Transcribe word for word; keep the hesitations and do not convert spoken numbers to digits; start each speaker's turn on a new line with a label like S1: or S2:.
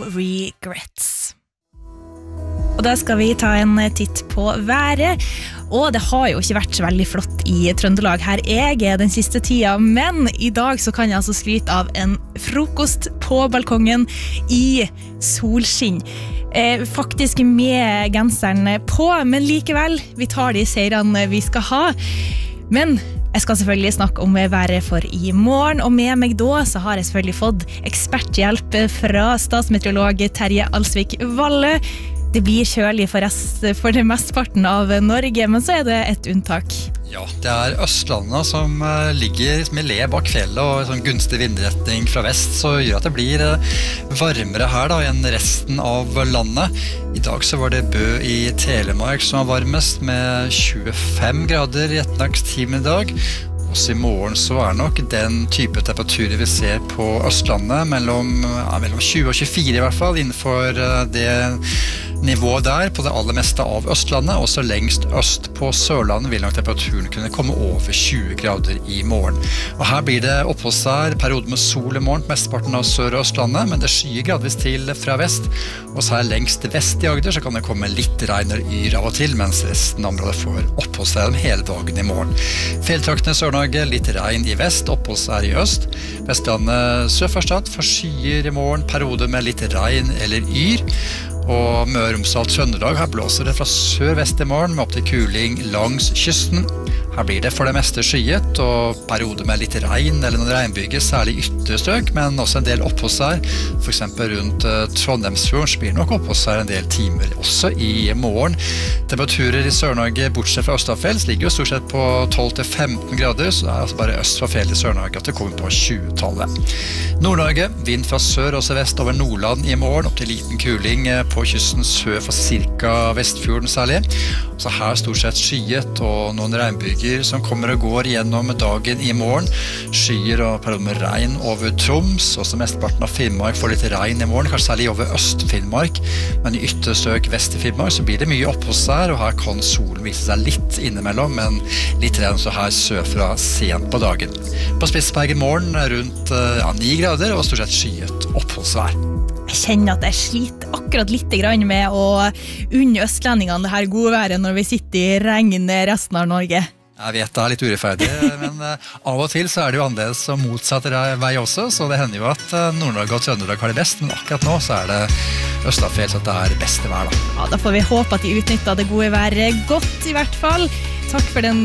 S1: regrets. Og da skal vi ta en titt på været, og det har jo ikke vært så veldig flott i Trøndelag her jeg er den siste tida, men i dag så kan jeg altså skryte av en frokost på balkongen i solskinn. Eh, faktisk med genseren på, men likevel, vi tar de seirene vi skal ha. Men jeg skal selvfølgelig snakke om været for i morgen, og med meg da så har jeg selvfølgelig fått eksperthjelp fra statsmeteorolog Terje Alsvik Valle. Det blir kjølig for, rest, for det mesteparten av Norge, men så er det et unntak.
S2: Ja, det er Østlandet som ligger med le bak fjellet og sånn gunstig vindretning fra vest, så gjør at det blir varmere her da, enn resten av landet. I dag så var det Bø i Telemark som var varmest med tjuefem grader i ettermiddagstimen i dag. Også i morgen så er nok den type temperaturer vi ser på Østlandet mellom, ja, mellom tjue og tjuefire i hvert fall, innenfor det nivået der på det aller meste av Østlandet. Også lengst øst på Sørlandet vil nok temperaturen kunne komme over tjue grader i morgen. Og her blir det oppholdsvær, periode med sol i morgen på mesteparten av Sør- og Østlandet, men det skyer gradvis til fra vest. Og så her lengst vest i Agder så kan det komme litt regn og yr av og til, mens resten av området får oppholdsvær hele dagen i morgen. Fjelltraktene i Sør-Norge, litt regn i vest, oppholdsvær i øst. Vestlandet sør for Stad får skyer i morgen, periode med litt regn eller yr. Og Møre og Romsdal Trøndelag, her blåser det fra sør-vest i morgen med opp til kuling langs kysten. Her blir det for det meste skyet og periode med litt regn eller noen regnbyger, særlig ytre strøk, men også en del oppholdsvær. For eksempel rundt Trondheimsfjorden så blir det nok oppholdsvær en del timer også i morgen. Temperaturer i Sør-Norge, bortsett fra Østafjells, ligger jo stort sett på tolv til femten grader, så det er altså bare øst for fjellet i Sør-Norge at det kommer på tjue-tallet. Nord-Norge, vind fra sør og sørvest over Nordland i morgen, opp til liten kuling på kysten sør for cirka Vestfjorden særlig. Så her stort sett skyet og noen regnbyger som kommer og går gjennom dagen i morgen. Skyer og perioder med regn over Troms, også mesteparten av Finnmark får litt regn i morgen, kanskje særlig over Øst-Finnmark, men i ytre strøk vest i Finnmark så blir det mye oppholdsvær, og her kan solen vise seg litt innimellom, men litt regn så her sørfra sent på dagen. På Spitsbergen morgen rundt ja, ni grader og stort sett skyet oppholdsvær.
S1: Jeg kjenner at jeg sliter akkurat litt grann med å unne østlendingene det her gode været når vi sitter i regn resten av Norge.
S2: Jeg vet det er litt urettferdig, men av og til så er det jo annerledes og motsatt vei også, så det hender jo at Nord-Norge og Trøndelag har det best, men akkurat nå så er det Østafjells at det er beste vær da.
S1: Ja, da får vi håpe at de utnytter det gode været godt i hvert fall. Takk for den